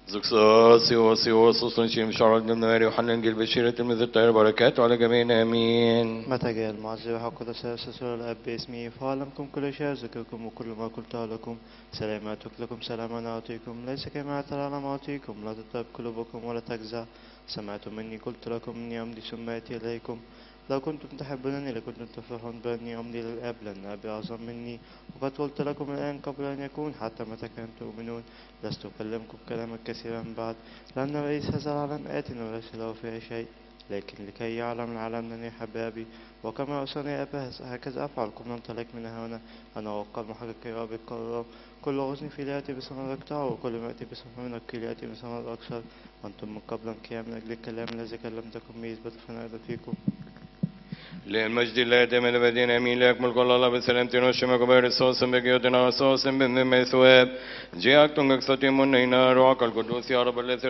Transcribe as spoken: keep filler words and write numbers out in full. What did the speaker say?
زكساس يوصي وصوص نشيم شعر النماري وحنن قلب بشيرة المذ الطير بركات على جميعنا امين. متى جاء المعزي وحق الأساس الأب باسمي فعلمكم كل شيء ذكركم وكل ما قلته لكم سلاماتك لكم سلاما أعطيكم ليس كما العالم أعطيكم لا تضطرب قلوبكم ولا تجزع سمعتم مني قلت لكم إني أمضي ثم آتي إليكم لو كنتم تحبونني لكنتم تفرحون بأني أمضي للآب لأن أبي أعظم مني وقد قلت لكم الآن قبل أن يكون حتى متى كنتم تؤمنون لست أكلمكم كلاما كثيرا بعد لأن رئيس هذا العالم آت وليس له فيه شيء لكن لكي يعلم العالم أنني حبابي وكما أرسلني أبا هكذا أفعل كل ننطلق من هنا أنا وقال محرك رابي القرار كل غصن في لياتي بثمر يقطعه وكل ما يأتي بثمر من الكل يأتي بثمر أكثر وأنتم من قبل قيام من أجل الكلام الذي كلمتكم به يثبت فنادى فيكم للمجد الله دائم الابدين امين ليكمل كل الله بسلامتنا والشمك وبرسوس بقيودنا وصوص بن مثواب جاءكم اكستم النار وعقل القدوس يا رب الذي